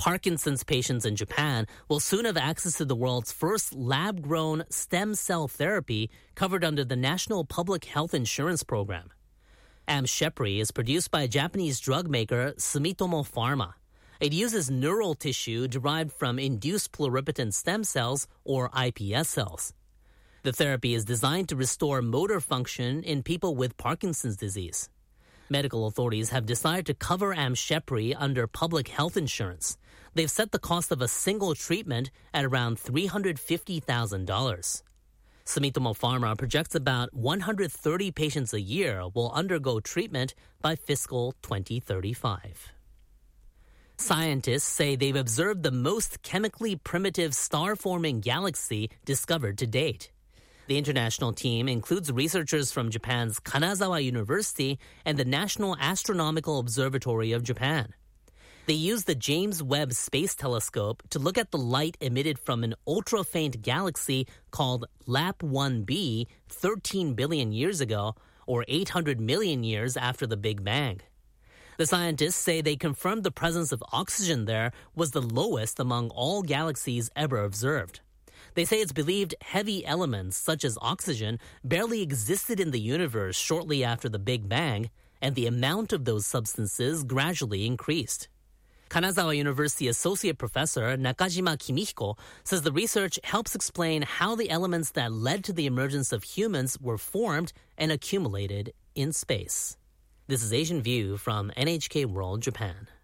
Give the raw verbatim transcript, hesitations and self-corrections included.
Parkinson's patients in Japan will soon have access to the world's first lab-grown stem cell therapy covered under the National Public Health Insurance Program. Amshepri is produced by Japanese drug maker Sumitomo Pharma. It uses neural tissue derived from induced pluripotent stem cells, or I P S cells. The therapy is designed to restore motor function in people with Parkinson's disease. Medical authorities have decided to cover Amshepri under public health insurance. They've set the cost of a single treatment at around three hundred fifty thousand dollars. Sumitomo Pharma projects about one hundred thirty patients a year will undergo treatment by fiscal twenty thirty-five. Scientists say they've observed the most chemically primitive star-forming galaxy discovered to date. The international team includes researchers from Japan's Kanazawa University and the National Astronomical Observatory of Japan. They used the James Webb Space Telescope to look at the light emitted from an ultra-faint galaxy called LAP one b thirteen billion years ago, or eight hundred million years after the Big Bang. The scientists say they confirmed the presence of oxygen there was the lowest among all galaxies ever observed. They say it's believed heavy elements such as oxygen barely existed in the universe shortly after the Big Bang, and the amount of those substances gradually increased. Kanazawa University Associate Professor Nakajima Kimihiko says the research helps explain how the elements that led to the emergence of humans were formed and accumulated in space. This is Asian View from N H K World Japan.